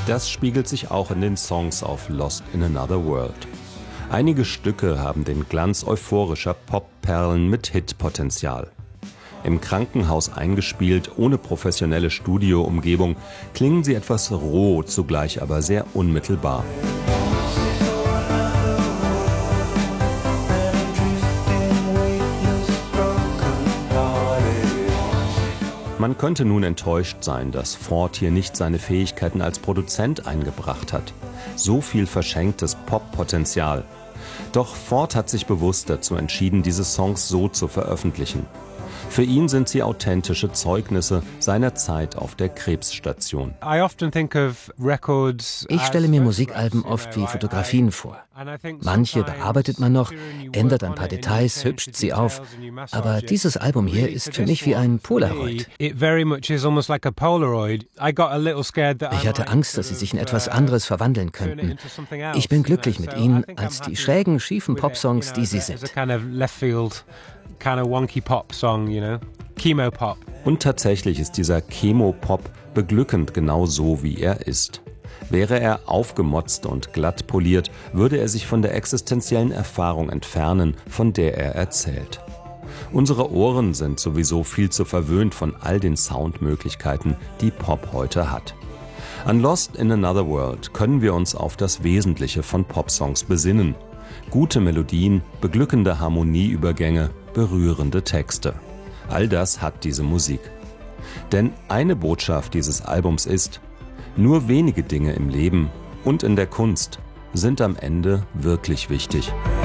Das spiegelt sich auch in den Songs auf Lost in Another World. Einige Stücke haben den Glanz euphorischer Popperlen mit Hitpotenzial. Im Krankenhaus eingespielt, ohne professionelle Studioumgebung, klingen sie etwas roh, zugleich aber sehr unmittelbar. Man könnte nun enttäuscht sein, dass Ford hier nicht seine Fähigkeiten als Produzent eingebracht hat. So viel verschenktes Pop-Potenzial. Doch Ford hat sich bewusst dazu entschieden, diese Songs so zu veröffentlichen. Für ihn sind sie authentische Zeugnisse seiner Zeit auf der Krebsstation. Ich stelle mir Musikalben oft wie Fotografien vor. Manche bearbeitet man noch, ändert ein paar Details, hübscht sie auf. Aber dieses Album hier ist für mich wie ein Polaroid. Ich hatte Angst, dass sie sich in etwas anderes verwandeln könnten. Ich bin glücklich mit ihnen als die schrägen, schiefen Popsongs, die sie sind. Chemo-Pop. Und tatsächlich ist dieser Chemo-Pop beglückend genau so, wie er ist. Wäre er aufgemotzt und glatt poliert, würde er sich von der existenziellen Erfahrung entfernen, von der er erzählt. Unsere Ohren sind sowieso viel zu verwöhnt von all den Soundmöglichkeiten, die Pop heute hat. An Lost in Another World können wir uns auf das Wesentliche von Popsongs besinnen. Gute Melodien, beglückende Harmonieübergänge, berührende Texte. All das hat diese Musik. Denn eine Botschaft dieses Albums ist: Nur wenige Dinge im Leben und in der Kunst sind am Ende wirklich wichtig.